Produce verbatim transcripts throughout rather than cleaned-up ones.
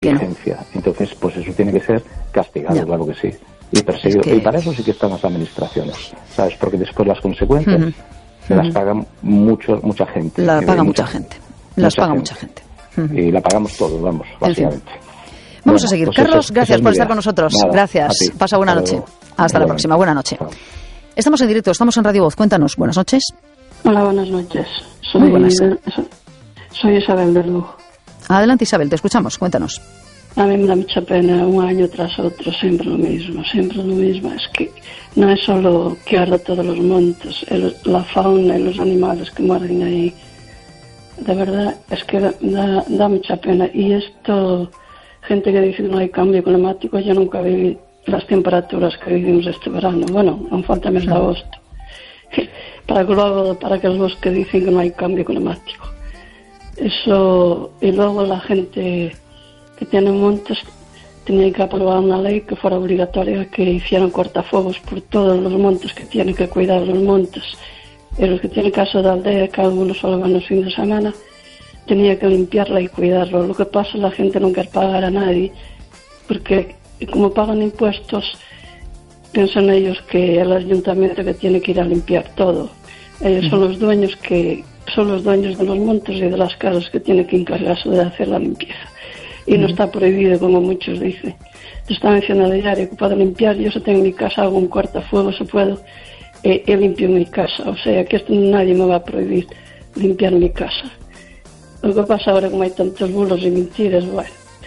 negligencia. Entonces, pues eso tiene que ser castigado, ya. Claro que sí. Y perseguido. Es que... Y para eso sí que están las administraciones, ¿sabes? Porque después las consecuencias uh-huh. se las pagan mucho, mucha gente. La paga mucha gente. Las paga mucha gente. Uh-huh. Y la pagamos todos, vamos, básicamente. Vamos bueno, a seguir. Pues Carlos, eso, gracias por estar con nosotros. Nada, gracias. Pasa buena noche. Hasta Hasta la próxima. Buena noche. Chao. Estamos en directo, estamos en Radio Voz. Cuéntanos. Buenas noches. Hola, buenas noches. Soy, Muy buenas. Soy Isabel de Lugo. Adelante, Isabel, te escuchamos. Cuéntanos. A mí me da mucha pena, un año tras otro, siempre lo mismo, siempre lo mismo. Es que no es solo que arda todos los montes, el, la fauna y los animales que mueren ahí. De verdad, es que da, da, da mucha pena. Y esto, gente que dice que no hay cambio climático, yo nunca viví las temperaturas que vivimos este verano. Bueno, aún falta mes de agosto. Para que luego, para que los que dicen que no hay cambio climático. Eso, y luego la gente que tiene montes tenía que aprobar una ley que fuera obligatoria que hicieran cortafuegos por todos los montes, que tienen que cuidar los montes. Y los que tienen casa de aldea, que algunos solo van los fines de semana, tenía que limpiarla y cuidarlo. Lo que pasa es que la gente no quiere pagar a nadie, porque como pagan impuestos, piensan ellos que el ayuntamiento que tiene que ir a limpiar todo. Ellos son los dueños que son los dueños de los montes y de las casas que tienen que encargarse de hacer la limpieza. Y no está prohibido, como muchos dicen. Te están diciendo a diario que puedo limpiar. Yo si tengo en mi casa, hago un cortafuegos, si puedo, eh, eh, limpio mi casa. O sea, que esto nadie me va a prohibir limpiar mi casa. Lo que pasa ahora, como hay tantos bulos y mentiras, bueno.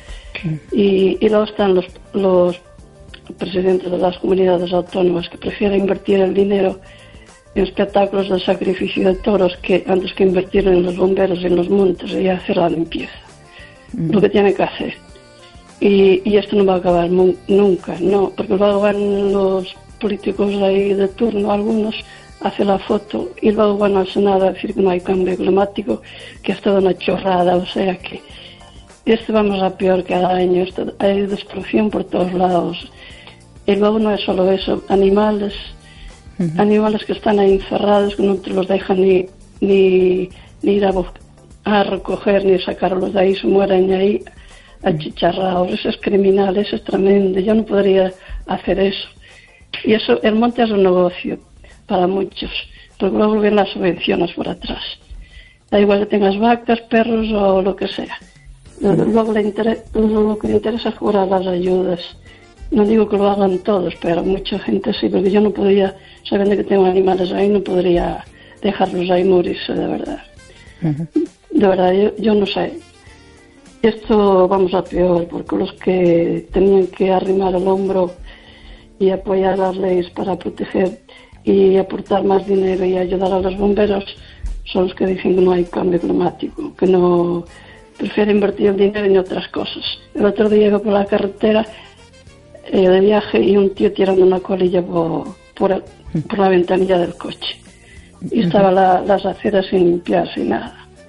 Y, y luego están los, los presidentes de las comunidades autónomas que prefieren invertir el dinero en espectáculos de sacrificio de toros que antes que invertir en los bomberos y en los montes y hacer la limpieza. Mm. Lo que tiene que hacer. Y, y esto no va a acabar mu- nunca, no, porque luego van los políticos ahí de turno, algunos, hacen la foto y luego van al Senado a decir que no hay cambio climático, que es toda una chorrada, o sea que esto vamos a peor cada año, esto, hay destrucción por todos lados. Y luego no es solo eso, animales... Uh-huh. Animales que están ahí encerrados, que no te los dejan ni, ni, ni ir a, a recoger ni sacarlos de ahí, se mueren ahí achicharrados. Eso es criminal, eso es tremendo. Yo no podría hacer eso. Y eso, el monte es un negocio para muchos, porque luego vienen las subvenciones por atrás. Da igual que tengas vacas, perros o lo que sea. Uh-huh. Luego le inter- lo que le interesa es cobrar las ayudas. No digo que lo hagan todos, pero mucha gente sí, porque yo no podría, sabiendo que tengo animales ahí, no podría dejarlos ahí morirse, de verdad. Uh-huh. De verdad, yo, yo no sé. Esto vamos a peor, porque los que tenían que arrimar el hombro y apoyar las leyes para proteger y aportar más dinero y ayudar a los bomberos son los que dicen que no hay cambio climático, que no prefieren invertir el dinero en otras cosas. El otro día iba por la carretera Eh, de viaje y un tío tirando una colilla por, por, el, por la ventanilla del coche y estaba la, las aceras sin limpiar, sin nada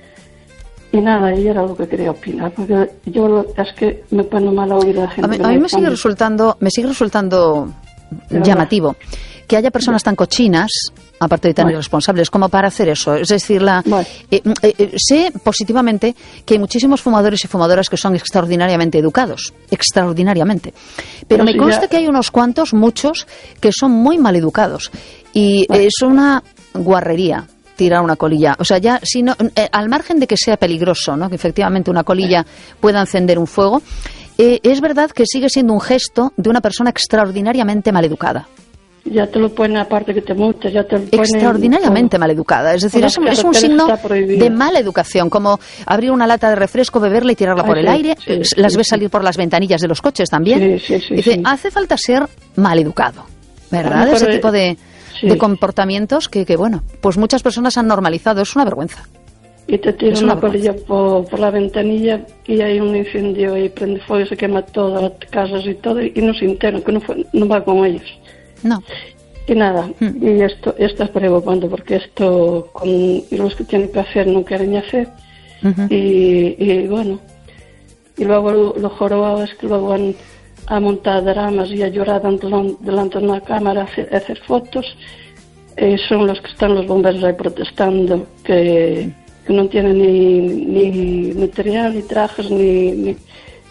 y nada, y era lo que quería opinar, porque yo es que me pone mal oír a la gente. A mí, a mí me sigue resultando me sigue resultando llamativo que haya personas tan cochinas, aparte de tan bueno. irresponsables, como para hacer eso. Es decir, la, bueno. eh, eh, sé positivamente que hay muchísimos fumadores y fumadoras que son extraordinariamente educados, extraordinariamente. Pero, Pero me si consta ya... que hay unos cuantos, muchos, que son muy mal educados. Y bueno. es una guarrería tirar una colilla. O sea, ya, si no, eh, al margen de que sea peligroso, ¿no?, que efectivamente una colilla pueda encender un fuego, eh, es verdad que sigue siendo un gesto de una persona extraordinariamente mal educada. Ya te lo ponen, aparte que te multas, ya te lo ponen... Extraordinariamente mal educada. Es decir, es, es un signo de mala educación, como abrir una lata de refresco, beberla y tirarla Ay, por el sí, aire. Sí, las sí, ves sí. salir por las ventanillas de los coches también. Sí, sí, sí, Dice, sí. hace falta ser mal educado, ¿verdad? Ese tipo de, sí. de comportamientos que, que, bueno, pues muchas personas han normalizado. Es una vergüenza. Y te tiran una, una colilla por, por la ventanilla y hay un incendio y prende fuego y se quema todas las casas y todo y no se enteran, que no, fue, no va con ellos. No. Y nada, hmm. y esto, esto es preocupante porque esto con los que tienen que hacer no quieren hacer. Uh-huh. y, y bueno, y luego lo, lo jorobado es que luego van a montar dramas y a llorar delante de una cámara, a hacer, a hacer fotos. Eh, son los que están los bomberos ahí protestando, que, que no tienen ni, ni material, ni trajes, ni, ni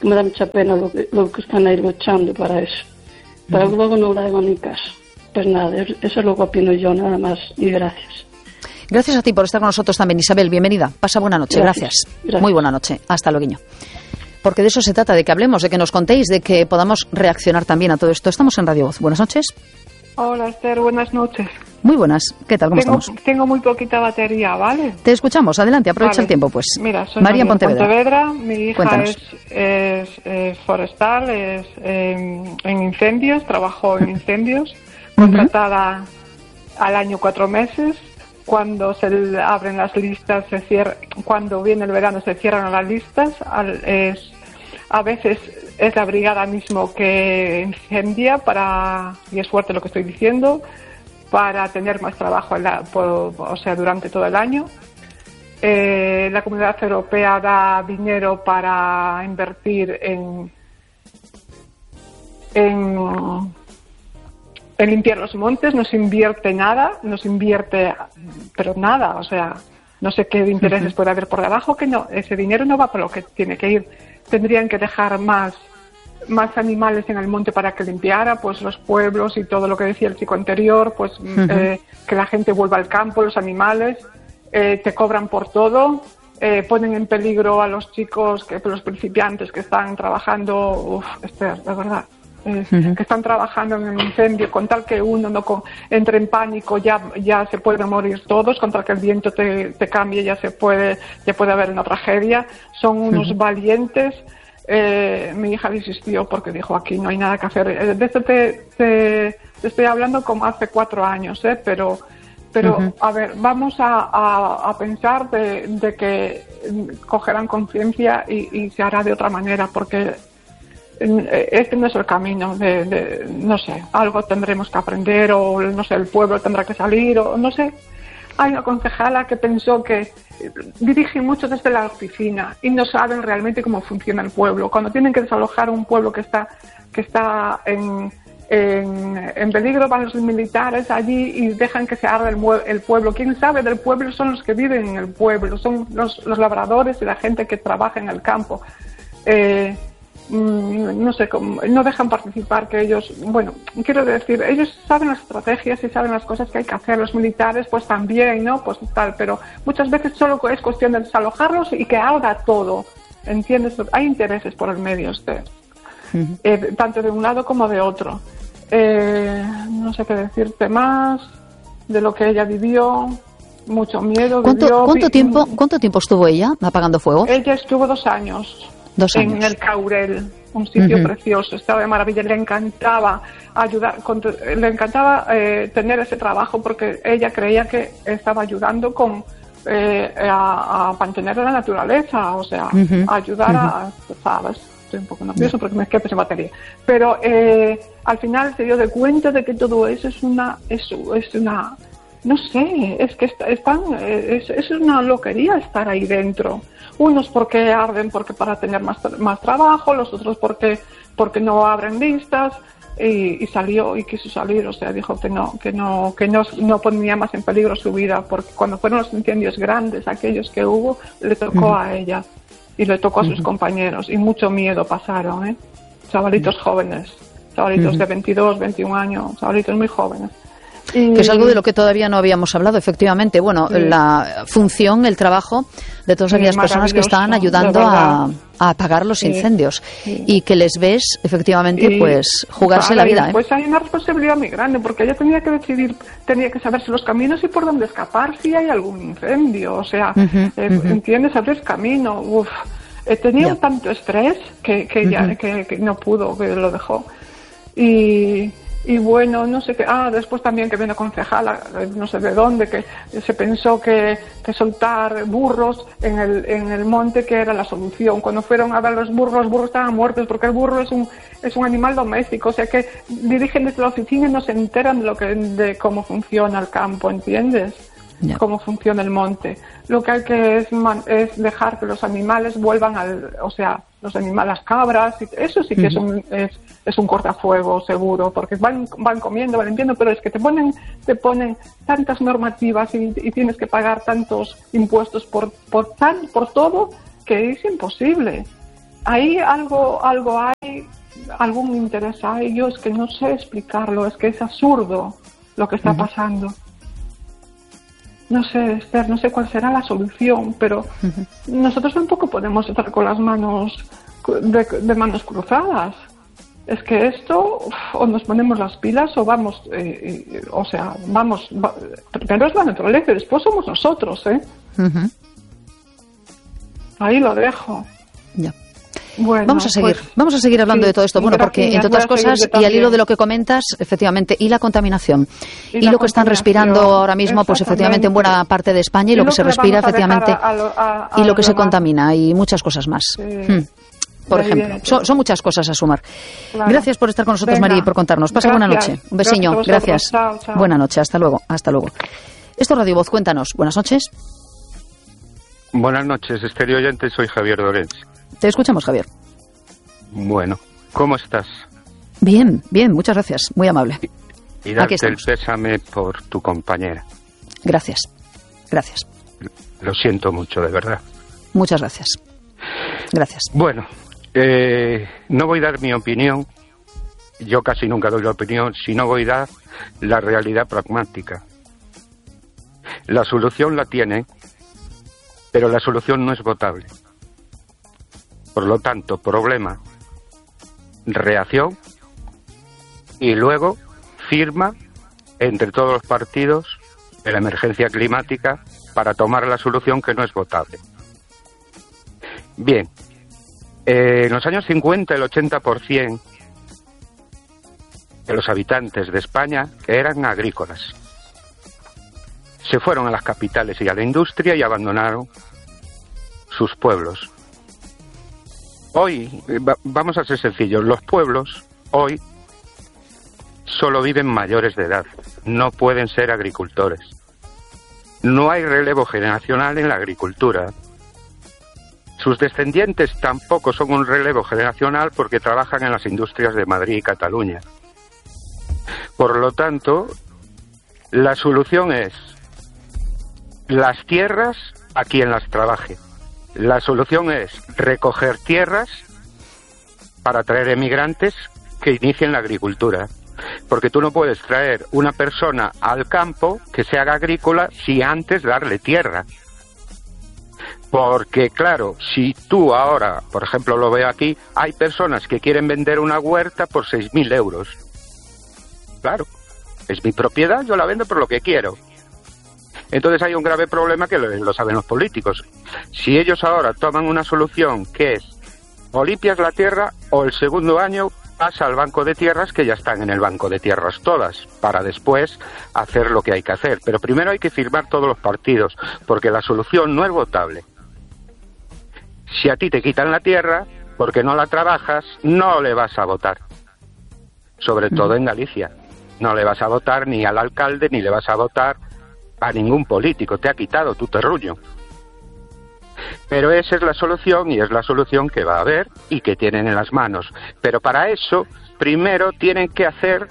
me da mucha pena lo que, lo que están ahí luchando para eso. Pero uh-huh. luego no le hago ni caso. Pues nada, eso es lo que opino yo, nada más, y gracias. Gracias a ti por estar con nosotros también, Isabel. Bienvenida. Pasa buena noche. Gracias. Gracias. Gracias. Muy buena noche. Hasta luego. Porque de eso se trata, de que hablemos, de que nos contéis, de que podamos reaccionar también a todo esto. Estamos en Radio Voz. Buenas noches. Hola, Esther. Buenas noches. Muy buenas. ¿Qué tal? ¿Cómo tengo, estamos? Tengo muy poquita batería, ¿vale? Te escuchamos. Adelante. Aprovecha vale. el tiempo, pues. Mira, soy María Pontevedra. Pontevedra. Mi hija es, es, es forestal, es eh, en incendios, trabajó en incendios, contratada uh-huh. al año cuatro meses. Cuando se abren las listas, se cierra, cuando viene el verano se cierran las listas. Es, a veces es la brigada mismo que incendia para, y es fuerte lo que estoy diciendo, para tener más trabajo en la, por, o sea, durante todo el año. Eh, la Comunidad Europea da dinero para invertir en, en en limpiar los montes, no se invierte nada, no se invierte, pero nada, o sea, no sé qué intereses uh-huh. puede haber por debajo, que no, ese dinero no va por lo que tiene que ir. Tendrían que dejar más, más animales en el monte para que limpiara, pues los pueblos y todo lo que decía el chico anterior, pues uh-huh. eh, que la gente vuelva al campo, los animales, eh, te cobran por todo, eh, ponen en peligro a los chicos, que los principiantes que están trabajando, uff, Esther, de verdad. Eh, uh-huh. que están trabajando en el incendio, con tal que uno no con, entre en pánico, ya ya se pueden morir todos, con tal que el viento te, te cambie, ya se puede ya puede haber una tragedia. Son unos uh-huh. valientes. Eh, mi hija insistió porque dijo, aquí no hay nada que hacer. Eh, de esto te, te, te estoy hablando como hace cuatro años, eh, pero pero uh-huh. a ver, vamos a, a, a pensar de, de que cogerán conciencia y, y se hará de otra manera, porque este no es el camino de, de, no sé, algo tendremos que aprender, o no sé, el pueblo tendrá que salir, o no sé. Hay una concejala que pensó que dirige mucho desde la oficina y no saben realmente cómo funciona el pueblo. Cuando tienen que desalojar un pueblo que está que está en, en, en peligro, van los militares allí y dejan que se arde el, el pueblo. Quien sabe del pueblo son los que viven en el pueblo, son los, los labradores y la gente que trabaja en el campo. Eh, no sé, no dejan participar, que ellos, bueno, quiero decir, ellos saben las estrategias y saben las cosas que hay que hacer. Los militares pues también, ¿no? Pues tal, pero muchas veces solo es cuestión de desalojarlos y que haga todo, ¿entiendes? Hay intereses por el medio, este, uh-huh. eh, tanto de un lado como de otro. Eh, no sé qué decirte más de lo que ella vivió. Mucho miedo. ¿Cuánto, vivió, ¿cuánto vi, tiempo cuánto tiempo estuvo ella apagando fuego? Ella estuvo dos años. Dos años. En el Caurel, un sitio uh-huh. precioso, estaba de maravilla, le encantaba ayudar, le encantaba eh, tener ese trabajo, porque ella creía que estaba ayudando con eh, a, a mantener la naturaleza, o sea, uh-huh. a ayudar uh-huh. a, sabes, estoy un poco nervioso porque me quedé sin batería, pero eh, al final se dio de cuenta de que todo eso es una, eso es una, no sé, es que están, es, es una loquería estar ahí dentro. Unos porque arden porque para tener más más trabajo, los otros porque porque no abren listas, y, y salió y quiso salir, o sea, dijo que no que no que no no ponía más en peligro su vida, porque cuando fueron los incendios grandes, aquellos que hubo, le tocó uh-huh. a ella y le tocó a sus uh-huh. compañeros, y mucho miedo pasaron, eh, chavalitos uh-huh. jóvenes, chavalitos uh-huh. de veintidós, veintiún años, chavalitos muy jóvenes. Que es algo de lo que todavía no habíamos hablado, efectivamente. Bueno, sí. la función, el trabajo de todas aquellas sí, personas que están ayudando a, a apagar los sí. incendios sí. y que les ves, efectivamente, y, pues jugarse vale, la vida. ¿eh? Pues hay una responsabilidad muy grande, porque ella tenía que decidir, tenía que saberse los caminos y por dónde escapar si hay algún incendio. O sea, uh-huh, eh, uh-huh. ¿entiendes? Abrir camino. Uf. Eh, tenía yeah. tanto estrés que, que, uh-huh. ya, que, que no pudo, que lo dejó. Y... Y bueno, no sé qué, ah, después también que viene concejala, no sé de dónde, que se pensó que, que soltar burros en el, en el monte que era la solución. Cuando fueron a ver los burros, los burros estaban muertos, porque el burro es un, es un animal doméstico, o sea que dirigen desde la oficina y no se enteran de lo que, de cómo funciona el campo, ¿entiendes? Yeah. Cómo funciona el monte. Lo que hay que es, man, es dejar que los animales vuelvan al, o sea, los animales, las cabras, eso sí que uh-huh. es un, es, es un cortafuego seguro, porque van, van comiendo, van limpiando, pero es que te ponen, te ponen tantas normativas y, y tienes que pagar tantos impuestos por, por tan, por todo, que es imposible. ahí algo, algo hay, algún interés hay. Yo es que no sé explicarlo, es que es absurdo lo que está uh-huh. pasando. No sé, Esther, no sé cuál será la solución, pero uh-huh. nosotros tampoco podemos estar con las manos de, de manos cruzadas. Es que esto, uf, o nos ponemos las pilas o vamos, eh, eh, o sea, vamos, va, primero es la naturaleza y después somos nosotros, ¿eh? Uh-huh. Ahí lo dejo. Ya. Bueno, vamos a seguir, pues, vamos a seguir hablando sí, de todo esto. Bueno, porque entre otras cosas, y al hilo de lo que comentas, efectivamente, y la contaminación, y, y lo que están respirando ahora mismo, pues efectivamente en buena parte de España, y, y lo que se respira, efectivamente, a lo, a, a y lo que se contamina, y muchas cosas más. Sí. Hmm. Por Muy ejemplo, son, son muchas cosas a sumar. Claro. Gracias por estar con nosotros, María, y por contarnos. Pasa buena noche. Un besiño. Gracias. Gracias. Chao, chao. Buena noche. Hasta luego. Hasta luego. Esto es Radio Voz. Cuéntanos. Buenas noches. Buenas noches, Estéreo Oyente. Soy Javier Dorens. Te escuchamos, Javier. Bueno, ¿cómo estás? Bien, bien. Muchas gracias. Muy amable. Y, y darte el pésame por tu compañera. Gracias. Gracias. Lo siento mucho, de verdad. Muchas gracias. Gracias. Bueno. Eh, no voy a dar mi opinión, yo casi nunca doy la opinión, sino voy a dar la realidad pragmática. La solución la tiene, pero la solución no es votable. Por lo tanto, problema, reacción y luego firma entre todos los partidos de la emergencia climática para tomar la solución que no es votable. Bien. Eh, en los años cincuenta, el ochenta por ciento de los habitantes de España eran agrícolas. Se fueron a las capitales y a la industria y abandonaron sus pueblos. Hoy, va, vamos a ser sencillos, los pueblos hoy solo viven mayores de edad, no pueden ser agricultores. No hay relevo generacional en la agricultura. Sus descendientes tampoco son un relevo generacional porque trabajan en las industrias de Madrid y Cataluña. Por lo tanto, la solución es las tierras a quien las trabaje. La solución es recoger tierras para traer emigrantes que inicien la agricultura. Porque tú no puedes traer una persona al campo que se haga agrícola si antes darle tierra. Porque, claro, si tú ahora, por ejemplo, lo veo aquí, hay personas que quieren vender una huerta por seis mil euros. Claro, es mi propiedad, yo la vendo por lo que quiero. Entonces hay un grave problema que lo, lo saben los políticos. Si ellos ahora toman una solución que es o limpias la tierra o el segundo año pasa al banco de tierras, que ya están en el banco de tierras todas, para después hacer lo que hay que hacer. Pero primero hay que firmar todos los partidos, porque la solución no es votable. Si a ti te quitan la tierra, porque no la trabajas, no le vas a votar. Sobre todo en Galicia. No le vas a votar ni al alcalde, ni le vas a votar a ningún político. Te ha quitado tu terruño. Pero esa es la solución, y es la solución que va a haber y que tienen en las manos. Pero para eso, primero tienen que hacer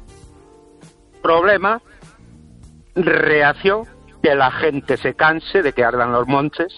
problema, reacción, que la gente se canse de que ardan los montes,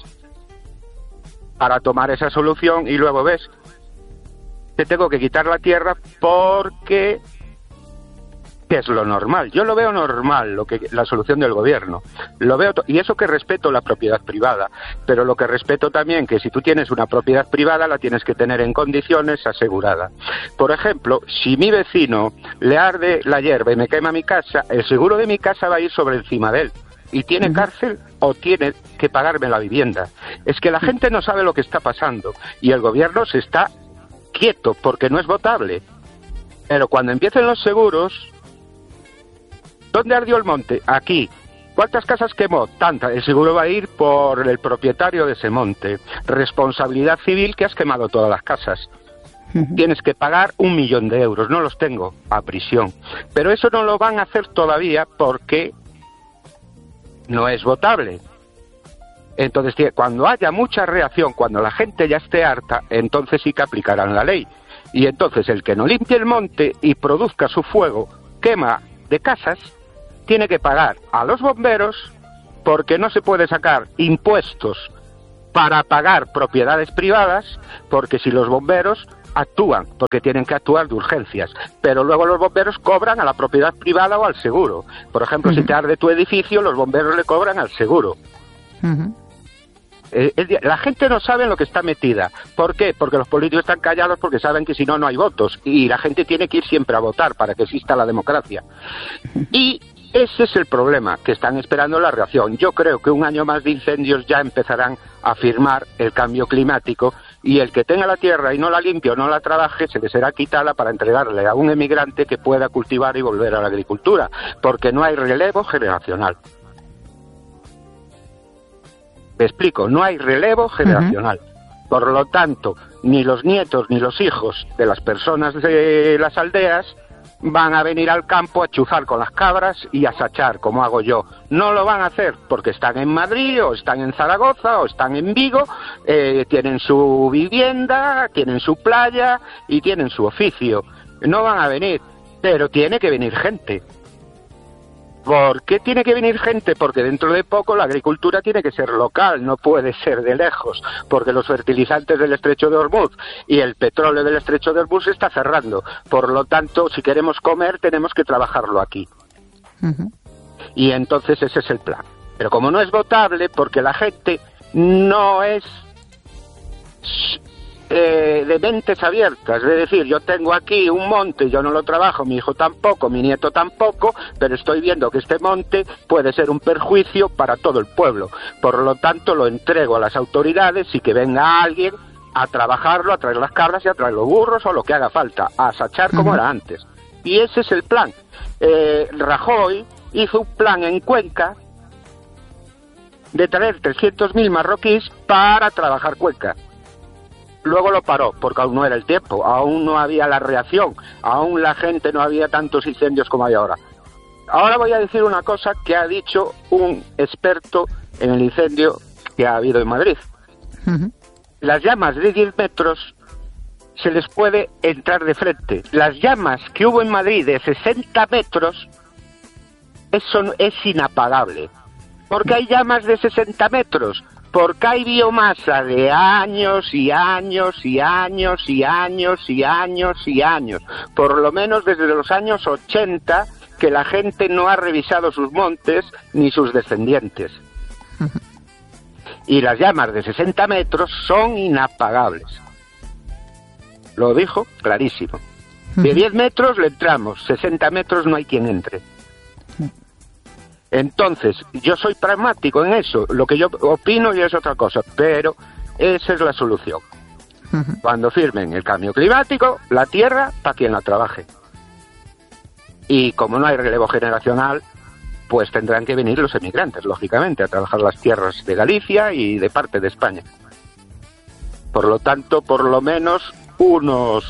para tomar esa solución, y luego ves, te tengo que quitar la tierra porque que es lo normal. Yo lo veo normal, lo que la solución del gobierno. Lo veo to- y eso que respeto la propiedad privada, pero lo que respeto también que si tú tienes una propiedad privada la tienes que tener en condiciones asegurada. Por ejemplo, si mi vecino le arde la hierba y me quema mi casa, el seguro de mi casa va a ir sobre encima de él. Y tiene cárcel o tiene que pagarme la vivienda. Es que la gente no sabe lo que está pasando y el gobierno se está quieto porque no es votable. Pero cuando empiecen los seguros, ¿dónde ardió el monte? Aquí. ¿Cuántas casas quemó? Tantas. El seguro va a ir por el propietario de ese monte. Responsabilidad civil, que has quemado todas las casas. Uh-huh. Tienes que pagar un millón de euros. No los tengo, a prisión. Pero eso no lo van a hacer todavía porque no es votable. Entonces, cuando haya mucha reacción, cuando la gente ya esté harta, entonces sí que aplicarán la ley. Y entonces el que no limpie el monte y produzca su fuego, quema de casas, tiene que pagar a los bomberos, porque no se puede sacar impuestos para pagar propiedades privadas, porque si los bomberos actúan, porque tienen que actuar de urgencias, pero luego los bomberos cobran a la propiedad privada o al seguro. Por ejemplo, uh-huh. si te arde tu edificio, los bomberos le cobran al seguro. Uh-huh. Eh, el, la gente no sabe en lo que está metida. ¿Por qué? Porque los políticos están callados porque saben que si no, no hay votos. Y la gente tiene que ir siempre a votar para que exista la democracia. Y ese es el problema, que están esperando la reacción. Yo creo que un año más de incendios ya empezarán a firmar el cambio climático, y el que tenga la tierra y no la limpie o no la trabaje, se le será quitada para entregarle a un emigrante que pueda cultivar y volver a la agricultura, porque no hay relevo generacional. Me explico, no hay relevo generacional. Uh-huh. Por lo tanto, ni los nietos ni los hijos de las personas de las aldeas van a venir al campo a chuzar con las cabras y a sachar, como hago yo. No lo van a hacer porque están en Madrid, o están en Zaragoza, o están en Vigo, eh, tienen su vivienda, tienen su playa y tienen su oficio. No van a venir, pero tiene que venir gente. ¿Por qué tiene que venir gente? Porque dentro de poco la agricultura tiene que ser local, no puede ser de lejos, porque los fertilizantes del Estrecho de Hormuz y el petróleo del Estrecho de Hormuz se está cerrando. Por lo tanto, si queremos comer, tenemos que trabajarlo aquí. Uh-huh. Y entonces ese es el plan. Pero como no es votable, porque la gente no es Eh, de mentes abiertas, es decir, yo tengo aquí un monte, yo no lo trabajo, mi hijo tampoco, mi nieto tampoco, pero estoy viendo que este monte puede ser un perjuicio para todo el pueblo, por lo tanto lo entrego a las autoridades y que venga alguien a trabajarlo, a traer las cabras y a traer los burros o lo que haga falta, a sachar como uh-huh. era antes. Y ese es el plan. eh, Rajoy hizo un plan en Cuenca de traer trescientos mil marroquíes para trabajar Cuenca. Luego lo paró, porque aún no era el tiempo, aún no había la reacción, aún la gente no había tantos incendios como hay ahora. Ahora voy a decir una cosa que ha dicho un experto en el incendio que ha habido en Madrid. Uh-huh. Las llamas de diez metros se les puede entrar de frente. Las llamas que hubo en Madrid de sesenta metros, eso es inapagable. Porque hay llamas de sesenta metros. Porque hay biomasa de años y años y años y años y años y años, por lo menos desde los años ochenta, que la gente no ha revisado sus montes ni sus descendientes. Uh-huh. Y las llamas de sesenta metros son inapagables. Lo dijo clarísimo. Uh-huh. De diez metros le entramos, sesenta metros no hay quien entre. Entonces, yo soy pragmático en eso. Lo que yo opino ya es otra cosa, pero esa es la solución. Uh-huh. Cuando firmen el cambio climático, la tierra para quien la trabaje. Y como no hay relevo generacional, pues tendrán que venir los emigrantes, lógicamente, a trabajar las tierras de Galicia y de parte de España. Por lo tanto, por lo menos unos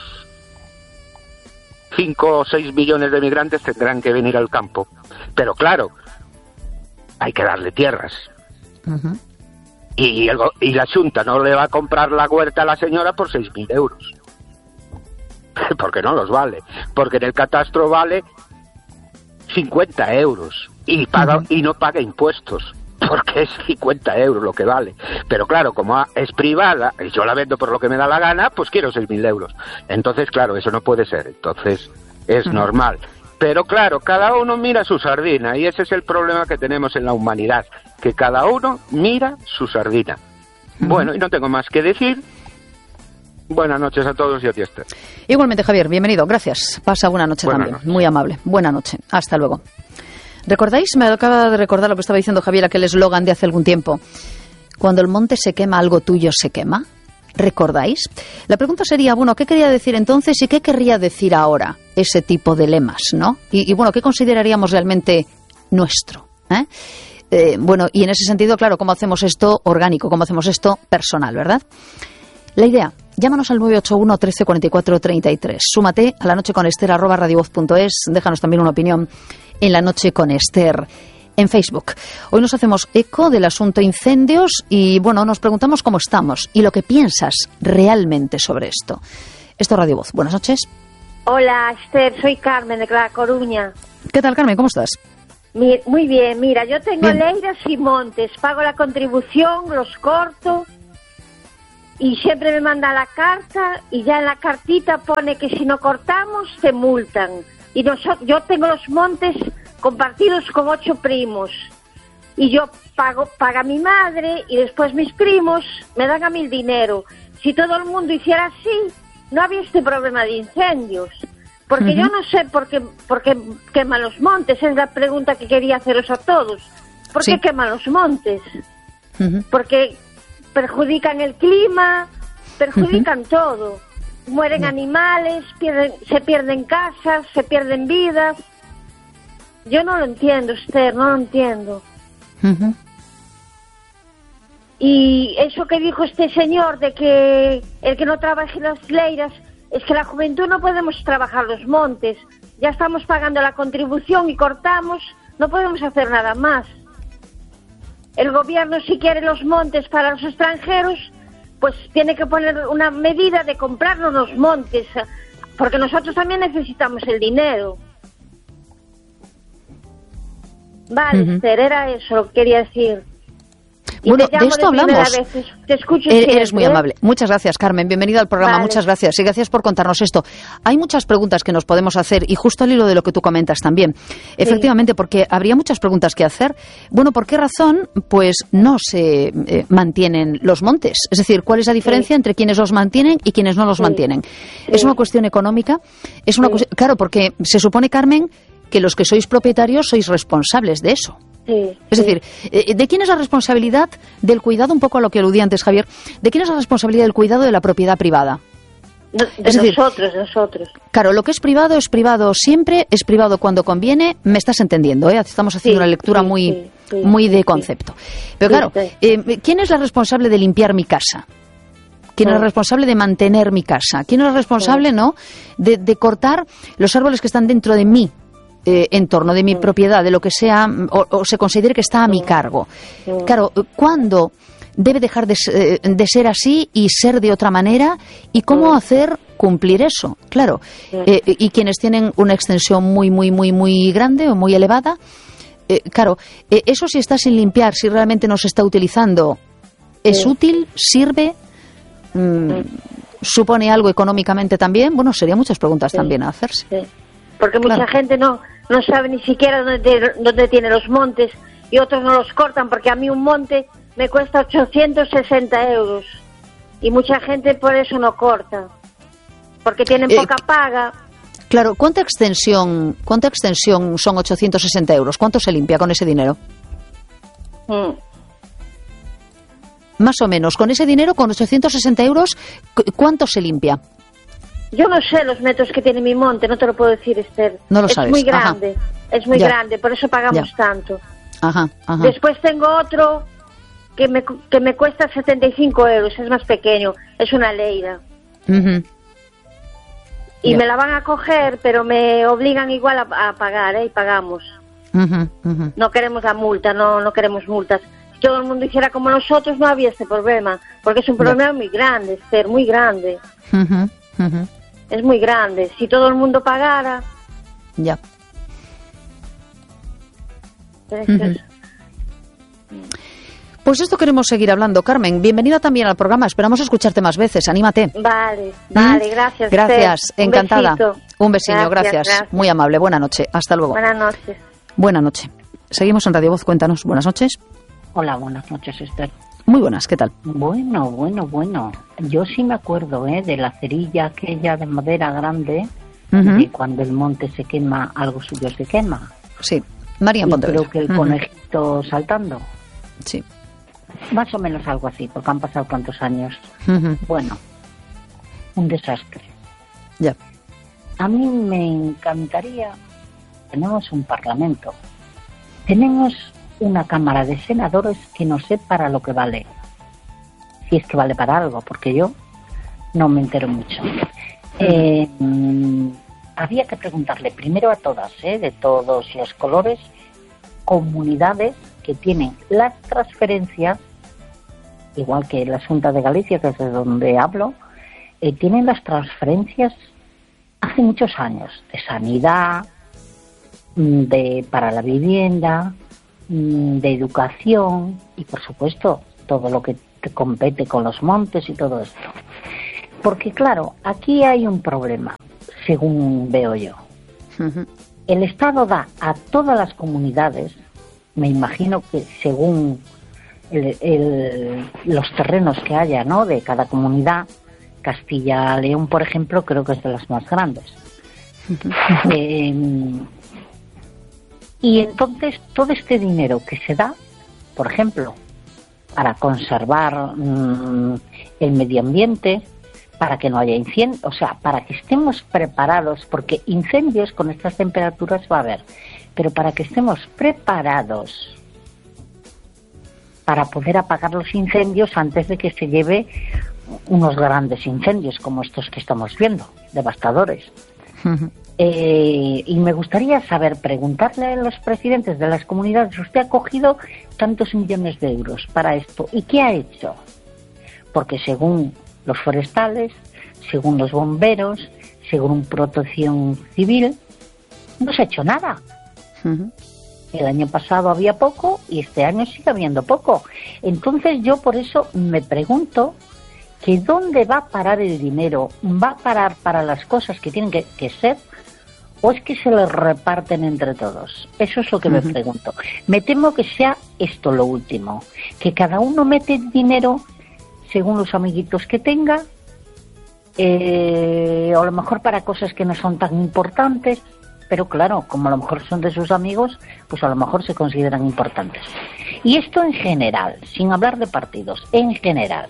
cinco o seis millones de emigrantes tendrán que venir al campo. Pero claro, hay que darle tierras. Uh-huh. Y, el, y la Xunta no le va a comprar la huerta a la señora por seis mil euros. Porque no los vale. Porque en el catastro vale cincuenta euros. Y, paga, uh-huh. y no paga impuestos. Porque es cincuenta euros lo que vale. Pero claro, como es privada y yo la vendo por lo que me da la gana, pues quiero seis mil euros. Entonces, claro, eso no puede ser. Entonces, es uh-huh. normal. Pero claro, cada uno mira su sardina y ese es el problema que tenemos en la humanidad, que cada uno mira su sardina. Uh-huh. Bueno, y no tengo más que decir. Buenas noches a todos y a ti, Esther. Igualmente, Javier, bienvenido. Gracias. Pasa buena noche buena también. Noche. Muy amable. Buena noche. Hasta luego. ¿Recordáis? Me acaba de recordar lo que estaba diciendo Javier, aquel eslogan de hace algún tiempo. Cuando el monte se quema, algo tuyo se quema. ¿Recordáis? La pregunta sería, bueno, ¿qué quería decir entonces y qué querría decir ahora ese tipo de lemas, ¿no? Y, y bueno, ¿qué consideraríamos realmente nuestro? ¿eh? Eh, bueno, y en ese sentido, claro, ¿cómo hacemos esto orgánico? ¿Cómo hacemos esto personal, verdad? La idea, llámanos al nueve ocho uno, trece, cuarenta y cuatro, treinta y tres. Súmate a la noche con Esther, arroba radiovoz punto es. Déjanos también una opinión en La Noche con Esther en Facebook. Hoy nos hacemos eco del asunto incendios y, bueno, nos preguntamos cómo estamos y lo que piensas realmente sobre esto. Esto es Radio Voz. Buenas noches. Hola, Esther, soy Carmen de La Coruña. ¿Qué tal, Carmen? ¿Cómo estás? Mi, muy bien, mira, yo tengo bien. Leiras y montes, pago la contribución, los corto y siempre me manda la carta y ya en la cartita pone que si no cortamos te multan. Y nosotros, yo tengo los montes compartidos con ocho primos y yo pago, paga mi madre y después mis primos me dan a mí el dinero. Si todo el mundo hiciera así, no había este problema de incendios. Porque uh-huh. yo no sé por qué, por qué queman los montes, es la pregunta que quería haceros a todos. ¿Por sí. qué queman los montes? Uh-huh. Porque perjudican el clima, perjudican uh-huh. todo. Mueren uh-huh. animales, pierden, se pierden casas, se pierden vidas. Yo no lo entiendo, Esther, no lo entiendo. Uh-huh. Y eso que dijo este señor de que el que no trabaje las leiras... Es que la juventud no podemos trabajar los montes. Ya estamos pagando la contribución y cortamos, no podemos hacer nada más. El gobierno, si quiere los montes para los extranjeros, pues tiene que poner una medida de comprarnos los montes, porque nosotros también necesitamos el dinero. Vale, uh-huh. Esther, era eso lo que quería decir. Y bueno, de esto de hablamos. Vez, te escucho Eres siempre. muy amable. Muchas gracias, Carmen. Bienvenida al programa. Vale. Muchas gracias. Y gracias por contarnos esto. Hay muchas preguntas que nos podemos hacer y justo al hilo de lo que tú comentas también. Sí. Efectivamente, porque habría muchas preguntas que hacer. Bueno, ¿por qué razón pues no se eh, mantienen los montes? Es decir, ¿cuál es la diferencia sí. entre quienes los mantienen y quienes no los sí. mantienen? Sí. ¿Es una cuestión económica? Es una sí. cuestión... Claro, porque se supone, Carmen, que los que sois propietarios sois responsables de eso. Sí, es sí. decir, ¿de quién es la responsabilidad del cuidado, un poco a lo que aludía antes Javier, de quién es la responsabilidad del cuidado de la propiedad privada? De, de es nosotros, decir, de nosotros. Claro, lo que es privado es privado siempre, es privado cuando conviene, me estás entendiendo, ¿eh? Estamos haciendo sí, una lectura sí, muy, sí, sí, muy de concepto. Pero claro, sí, sí. Eh, ¿quién es la responsable de limpiar mi casa? ¿Quién sí. es responsable de mantener mi casa? ¿Quién es responsable, sí. no, de, de cortar los árboles que están dentro de mí? Eh, en torno de mi sí. propiedad, de lo que sea, o, o se considere que está a sí. mi cargo. Sí. Claro, ¿cuándo debe dejar de, de ser así y ser de otra manera? ¿Y cómo sí. hacer cumplir eso? Claro, sí. eh, y quienes tienen una extensión muy, muy, muy, muy grande o muy elevada, eh, claro, eh, eso si está sin limpiar, si realmente no se está utilizando, ¿es sí. útil? ¿Sirve? Mm, sí. ¿Supone algo económicamente también? Bueno, serían muchas preguntas sí. también a hacerse. Sí. Porque mucha claro. gente no no sabe ni siquiera dónde, dónde tiene los montes y otros no los cortan, porque a mí un monte me cuesta ochocientos sesenta euros y mucha gente por eso no corta, porque tienen poca eh, paga. Claro, ¿cuánta extensión cuánta extensión son ochocientos sesenta euros? ¿Cuánto se limpia con ese dinero? Mm. Más o menos, con ese dinero, con ochocientos sesenta euros, ¿cuánto se limpia? Yo no sé los metros que tiene mi monte, no te lo puedo decir, Esther. No lo es sabes. muy grande, Ajá. es muy ya. grande, por eso pagamos ya. tanto. Ajá, ajá. Después tengo otro que me, que me cuesta setenta y cinco euros, es más pequeño, es una leira. Uh-huh. Y ya. me la van a coger, pero me obligan igual a, a pagar, ¿eh? Y pagamos. Uh-huh, uh-huh. No queremos la multa, no, no queremos multas. Si todo el mundo hiciera como nosotros, no había este problema, porque es un problema ya. muy grande, Esther, muy grande. Uh-huh, uh-huh. Es muy grande. Si todo el mundo pagara... Ya. Uh-huh. Pues esto queremos seguir hablando. Carmen, bienvenida también al programa. Esperamos escucharte más veces. Anímate. Vale, vale, gracias. Gracias, Esther. encantada. Un, Un besillo, gracias, gracias. gracias. Muy amable. Buena noche. Hasta luego. Buenas noches. Buenas noches. Seguimos en Radio Voz. Cuéntanos. Buenas noches. Hola, buenas noches, Esther. Muy buenas, ¿qué tal? Bueno, bueno, bueno. Yo sí me acuerdo, ¿eh? De la cerilla aquella de madera grande, uh-huh. de cuando el monte se quema, algo suyo se quema. Sí, María en Pontevedra. Creo que el uh-huh. conejito saltando. Sí. Más o menos algo así, porque han pasado tantos años. Uh-huh. Bueno, un desastre. Ya. A mí me encantaría... Tenemos un parlamento. Tenemos... una Cámara de Senadores que no sé para lo que vale. Si es que vale para algo, porque yo no me entero mucho. Eh, había que preguntarle primero a todas, ¿eh? de todos los colores, comunidades que tienen las transferencias, igual que la Xunta de Galicia, que es de donde hablo, eh, tienen las transferencias hace muchos años, de sanidad, de para la vivienda, de educación y, por supuesto, todo lo que te compete con los montes y todo esto. Porque, claro, aquí hay un problema, según veo yo. Uh-huh. El Estado da a todas las comunidades, me imagino que según el, el, los terrenos que haya, ¿no?, de cada comunidad. Castilla-León, por ejemplo, creo que es de las más grandes. Uh-huh. Eh, y entonces todo este dinero que se da, por ejemplo, para conservar mmm, el medio ambiente, para que no haya incendios, o sea, para que estemos preparados, porque incendios con estas temperaturas va a haber, pero para que estemos preparados para poder apagar los incendios antes de que se lleve unos grandes incendios como estos que estamos viendo, devastadores. Uh-huh. Eh, y me gustaría saber, preguntarle a los presidentes de las comunidades, usted ha cogido tantos millones de euros para esto, ¿y qué ha hecho? Porque según los forestales, según los bomberos, según Protección Civil, no se ha hecho nada. Uh-huh. El año pasado había poco y este año sigue habiendo poco. Entonces yo por eso me pregunto que dónde va a parar el dinero, va a parar para las cosas que tienen que, que ser, o es que se lo reparten entre todos. Eso es lo que uh-huh. me pregunto. Me temo que sea esto lo último, que cada uno mete dinero según los amiguitos que tenga, eh, o a lo mejor para cosas que no son tan importantes, pero claro, como a lo mejor son de sus amigos, pues a lo mejor se consideran importantes. Y esto en general, sin hablar de partidos, en general.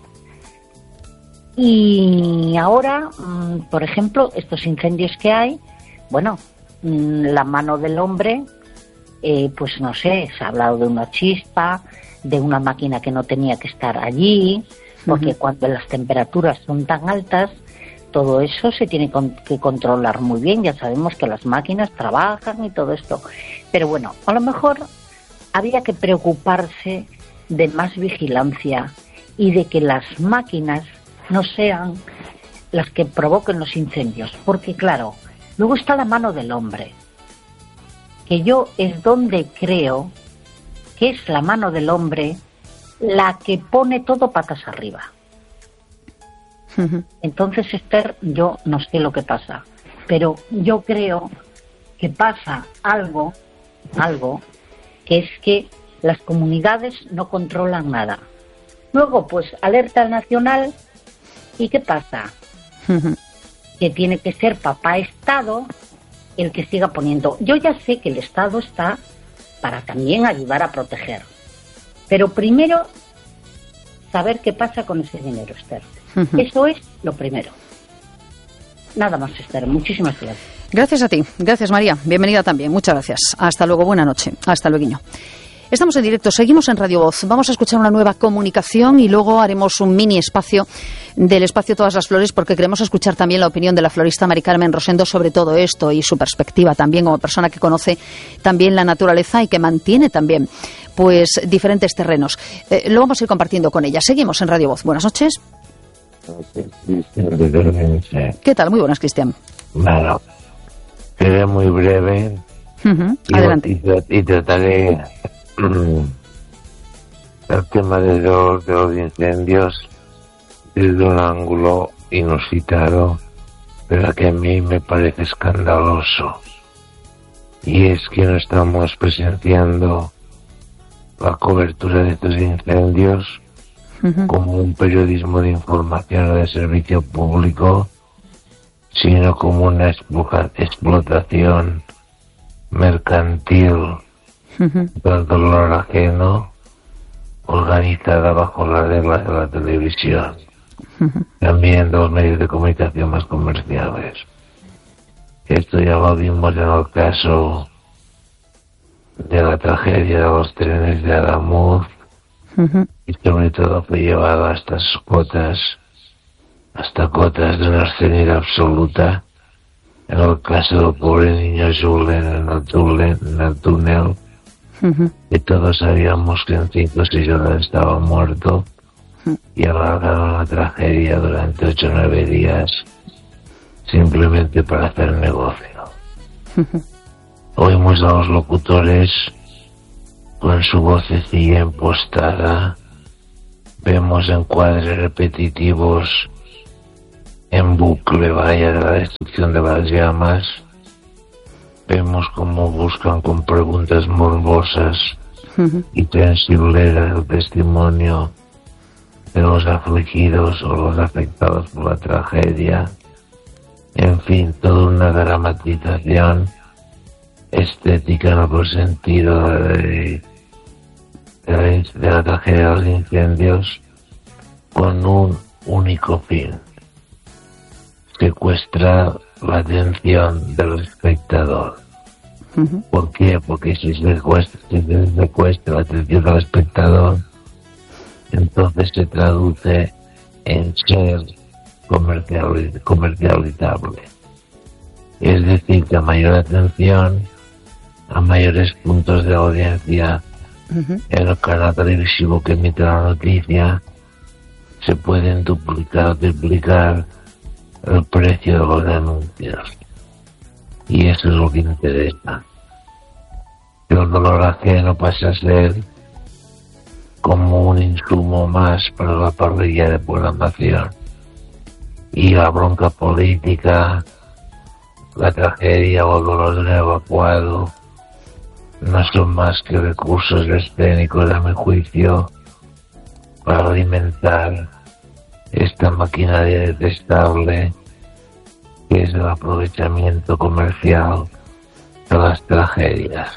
Y ahora, por ejemplo, estos incendios que hay, bueno, la mano del hombre, eh, pues no sé, se ha hablado de una chispa, de una máquina que no tenía que estar allí, porque uh-huh. cuando las temperaturas son tan altas, todo eso se tiene que controlar muy bien. Ya sabemos que las máquinas trabajan y todo esto. Pero bueno, a lo mejor habría que preocuparse de más vigilancia y de que las máquinas no sean las que provoquen los incendios, porque claro, luego está la mano del hombre, que yo es donde creo que es la mano del hombre la que pone todo patas arriba. Uh-huh. Entonces, Esther, yo no sé lo que pasa, pero yo creo que pasa algo, algo, que es que las comunidades no controlan nada. Luego, pues, alerta nacional. ¿Y qué pasa? Uh-huh. Que tiene que ser papá Estado el que siga poniendo. Yo ya sé que el Estado está para también ayudar a proteger. Pero primero, saber qué pasa con ese dinero, Esther. Uh-huh. Eso es lo primero. Nada más, Esther. Muchísimas gracias. Gracias a ti. Gracias, María. Bienvenida también. Muchas gracias. Hasta luego. Buena noche. Hasta luego. Estamos en directo, seguimos en Radio Voz. Vamos a escuchar una nueva comunicación y luego haremos un mini espacio del espacio Todas las Flores, porque queremos escuchar también la opinión de la florista Mari Carmen Rosendo sobre todo esto y su perspectiva también como persona que conoce también la naturaleza y que mantiene también pues diferentes terrenos. Eh, lo vamos a ir compartiendo con ella. Seguimos en Radio Voz. Buenas noches. ¿Qué tal? Muy buenas, Cristian. Bueno, seré muy breve. Uh-huh. Adelante. Y, y trataré el tema de los, de los incendios desde un ángulo inusitado, pero que a mí me parece escandaloso. Y es que no estamos presenciando la cobertura de estos incendios uh-huh. como un periodismo de información o de servicio público, sino como una explotación mercantil uh-huh. del dolor ajeno, organizada bajo las reglas de la televisión, uh-huh. también de los medios de comunicación más comerciales. Esto ya lo vimos en el caso de la tragedia de los trenes de Adamuz, uh-huh. y sobre todo fue llevado a estas cotas, hasta cotas de una obscenidad absoluta. En el caso del pobre niño Julen en el túnel, en el túnel uh-huh. que todos sabíamos que en cinco o seis horas estaba muerto, uh-huh. y alargaron la tragedia durante ocho o nueve días simplemente para hacer negocio. Uh-huh. Oímos a los locutores con su vocecilla impostada, vemos encuadres repetitivos en bucle, vaya, de la destrucción de las llamas, vemos cómo buscan con preguntas morbosas uh-huh. y sensibleras el testimonio de los afligidos o los afectados por la tragedia. En fin, toda una dramatización estética en otro sentido de, de, la, de la tragedia de los incendios, con un único fin: secuestrar la atención del espectador. Uh-huh. ¿Por qué? Porque si se secuestra, si se secuestra la atención del espectador, entonces se traduce en ser comercial, comercializable. Es decir, que a mayor atención, a mayores puntos de audiencia uh-huh. en el canal televisivo que emite la noticia, se pueden duplicar o triplicar el precio de los anuncios. Y eso es lo que interesa. Que el dolor ajeno pasa a ser como un insumo más para la parrilla de programación. Y la bronca política, la tragedia o el dolor de un evacuado no son más que recursos escénicos, a mi juicio, para alimentar esta maquinaria detestable que es el aprovechamiento comercial de las tragedias.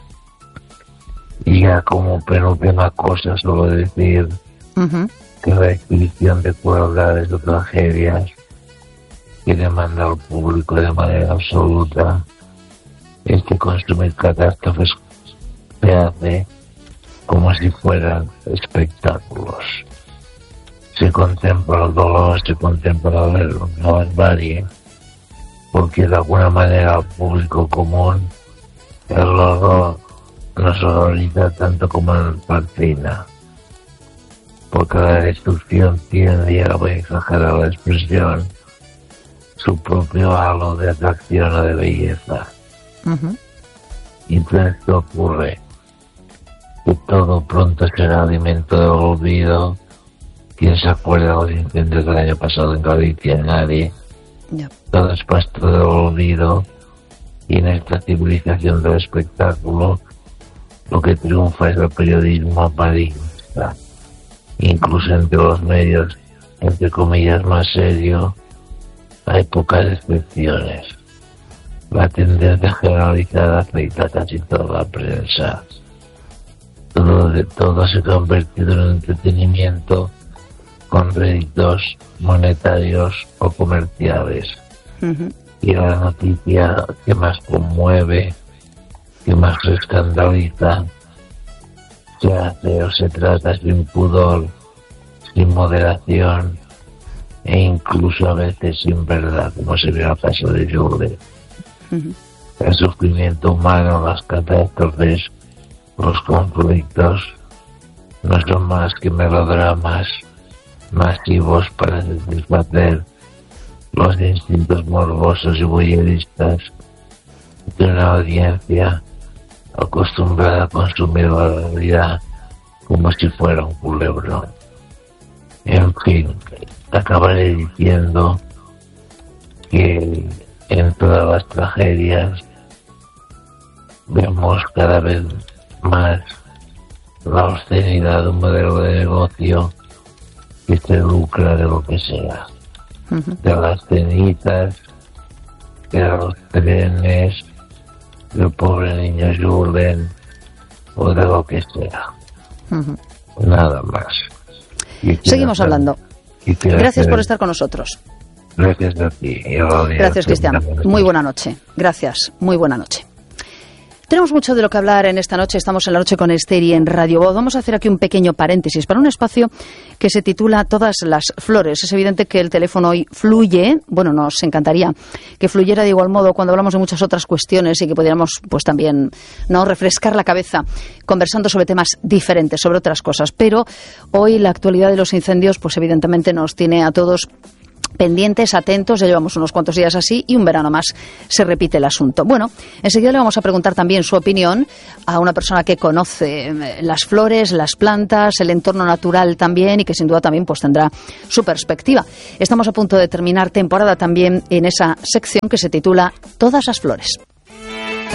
Y ya como penúltima cosa, solo decir uh-huh. que la exhibición de crueldades o tragedias que demanda al público de manera absoluta es que consumir catástrofes se hace como si fueran espectáculos. Se contempla el dolor, se contempla la barbarie, porque de alguna manera al público común el horror nos horroriza tanto como el fascina, porque la destrucción tiene, ya voy a exagerar la expresión, su propio halo de atracción o de belleza. Uh-huh. Y entonces ¿qué ocurre? Que todo pronto será alimento del olvido. ¿Quién se acuerda de los incendios del año pasado en Galicia? Nadie. Yep. Todo es pasto del olvido, y en esta civilización del espectáculo lo que triunfa es el periodismo amarillista. Incluso entre los medios, entre comillas, más serios, hay pocas excepciones. La tendencia generalizada afecta a casi toda la prensa. Todo, de, todo se ha convertido en un entretenimiento con réditos monetarios o comerciales. Uh-huh. Y la noticia que más conmueve, que más se escandaliza, se hace o se trata sin pudor, sin moderación e incluso a veces sin verdad, como se vio en el caso de Jules. Uh-huh. El sufrimiento humano, las catástrofes, los conflictos no son más que melodramas masivos para satisfacer los instintos morbosos y voyeuristas de una audiencia acostumbrada a consumir la realidad como si fuera un culebrón. En fin, acabaré diciendo que en todas las tragedias vemos cada vez más la obscenidad de un modelo de negocio que se lucra de lo que sea, uh-huh. de las cenizas, de los trenes, del pobre niño Julen o de lo que sea. Uh-huh. Nada más. Seguimos hablando. Gracias por estar con nosotros. Gracias a ti. Gracias, Cristian. Muy buena noche. Gracias. Muy buena noche. Tenemos mucho de lo que hablar en esta noche. Estamos en la noche con Esther y en Radio Voz. Vamos a hacer aquí un pequeño paréntesis para un espacio que se titula Todas las flores. Es evidente que el teléfono hoy fluye. Bueno, nos encantaría que fluyera de igual modo cuando hablamos de muchas otras cuestiones y que pudiéramos, pues también, no refrescar la cabeza conversando sobre temas diferentes, sobre otras cosas. Pero hoy la actualidad de los incendios, pues evidentemente nos tiene a todos pendientes, atentos, ya llevamos unos cuantos días así y un verano más se repite el asunto. Bueno, enseguida le vamos a preguntar también su opinión a una persona que conoce las flores, las plantas, el entorno natural también y que sin duda también pues tendrá su perspectiva. Estamos a punto de terminar temporada también en esa sección que se titula Todas las flores.